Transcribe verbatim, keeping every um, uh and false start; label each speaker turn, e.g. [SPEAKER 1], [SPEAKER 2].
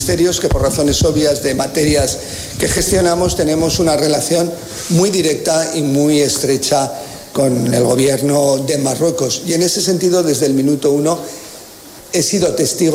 [SPEAKER 1] Ministerios que por razones obvias de materias que gestionamos tenemos una relación muy directa y muy estrecha con el gobierno de Marruecos y en ese sentido desde el minuto uno he sido testigo